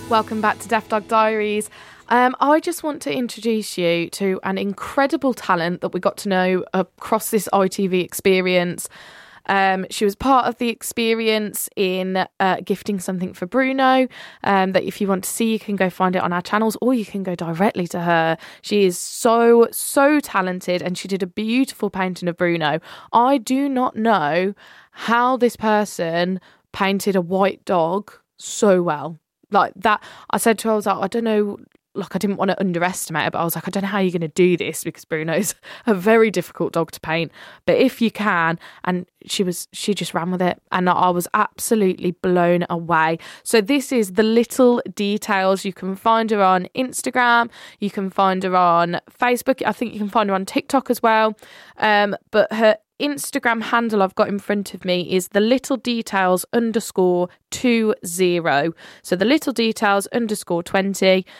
Welcome back to Deaf Dog Diaries. I just want to introduce you to an incredible talent that we got to know across this ITV experience. She was part of the experience in gifting something for Bruno, that if you want to see, you can go find it on our channels, or you can go directly to her. She is so talented, and she did a beautiful painting of Bruno. I do not know how this person painted a white dog so well. Like that, I said to her, I was like, I don't know, like I didn't want to underestimate it, but I was like, I don't know how you're going to do this, because Bruno's a very difficult dog to paint. But if you can, and she just ran with it, and I was absolutely blown away. So this is The Little Details. You can find her on Instagram, you can find her on Facebook, I think you can find her on TikTok as well. But her Instagram handle I've got in front of me is _20. So _20,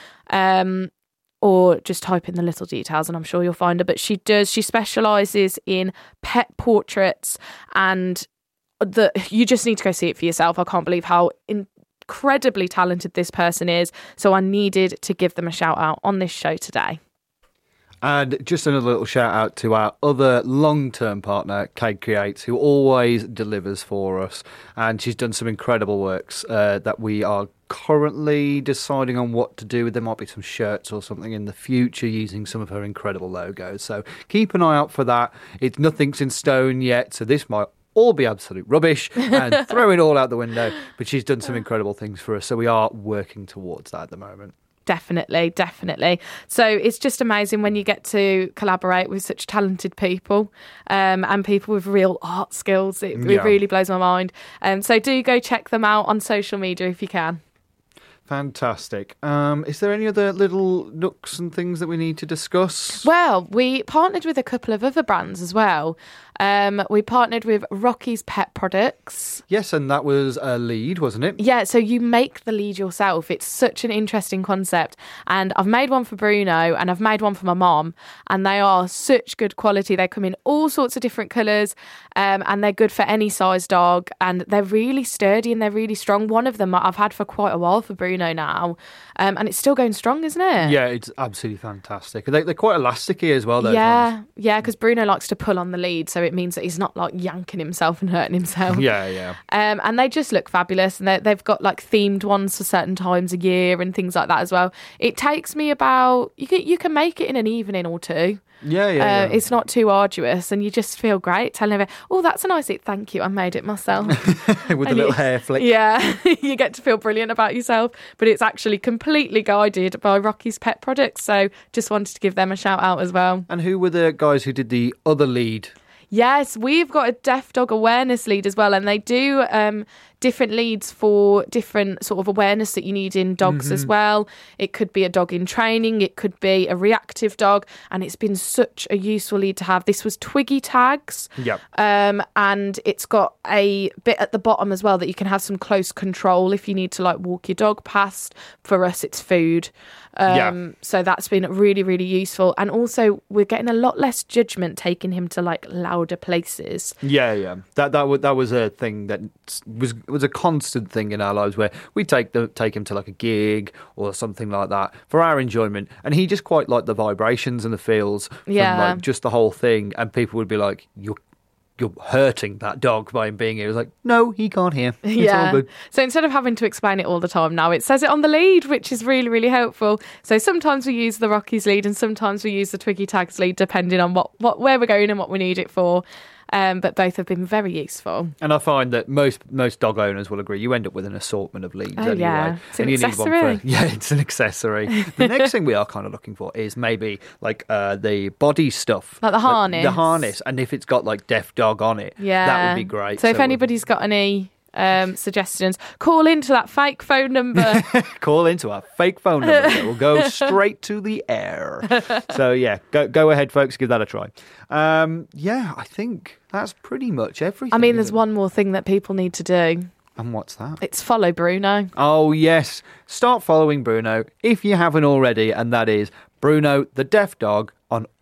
or just type in The Little Details and I'm sure you'll find her. But she specialises in pet portraits, and you just need to go see it for yourself. I can't believe how incredibly talented this person is. So I needed to give them a shout out on this show today. And just another little shout out to our other long-term partner, Kate Creates, who always delivers for us. And she's done some incredible works that we are currently deciding on what to do with. There might be some shirts or something in the future using some of her incredible logos. So keep an eye out for that. Nothing's in stone yet, so this might all be absolute rubbish and throw it all out the window. But she's done some incredible things for us, so we are working towards that at the moment. Definitely. So it's just amazing when you get to collaborate with such talented people, and people with real art skills. It really blows my mind. So do go check them out on social media if you can. Fantastic. Is there any other little nooks and things that we need to discuss? Well, we partnered with a couple of other brands as well. We partnered with Rocky's Pet Products. Yes, and that was a lead, wasn't it? Yeah, so you make the lead yourself. It's such an interesting concept. And I've made one for Bruno and I've made one for my mom, and they are such good quality. They come in all sorts of different colours, and they're good for any size dog, and they're really sturdy and they're really strong. One of them I've had for quite a while for Bruno now, and it's still going strong, isn't it? Yeah, it's absolutely fantastic. They're quite elasticy as well, those ones. Yeah, because Bruno likes to pull on the lead, so it means that he's not like yanking himself and hurting himself. Yeah. And they just look fabulous, and they've got like themed ones for certain times a year and things like that as well. It takes me about, you can make it in an evening or two. Yeah. It's not too arduous, and you just feel great telling them, oh, that's a nice it, thank you, I made it myself. With a little hair flick. Yeah, you get to feel brilliant about yourself, but it's actually completely guided by Rocky's Pet Products, so just wanted to give them a shout out as well. And who were the guys who did the other lead? Yes, we've got a deaf dog awareness lead as well, and they do different leads for different sort of awareness that you need in dogs as well. It could be a dog in training, it could be a reactive dog, and it's been such a useful lead to have. This was Twiggy tags, and it's got a bit at the bottom as well that you can have some close control if you need to like walk your dog past. For us, it's food. So that's been really, really useful. And also we're getting a lot less judgment taking him to like louder places. Yeah. That was a thing that was a constant thing in our lives, where we take him to like a gig or something like that for our enjoyment, and he just quite liked the vibrations and the feels from like just the whole thing, and people would be like, you're hurting that dog by him being here. It was like, no, he can't hear. It's all good. So instead of having to explain it all the time now, it says it on the lead, which is really, really helpful. So sometimes we use the Rocky's lead and sometimes we use the Twiggy tags lead, depending on where we're going and what we need it for. But both have been very useful. And I find that most dog owners will agree. You end up with an assortment of leads anyway. Yeah, it's an accessory. It's an accessory. The next thing we are kind of looking for is maybe like the body stuff. Like the harness. The harness. And if it's got like deaf dog on it, that would be great. So if anybody's got any suggestions, call into that fake phone number. Call into our fake phone number. It will go straight to the air. So yeah, go ahead, folks, give that a try. I think that's pretty much everything. I mean, there's one more thing that people need to do. And what's that? It's follow Bruno. Oh yes, start following Bruno if you haven't already, and that is Bruno the Deaf Dog on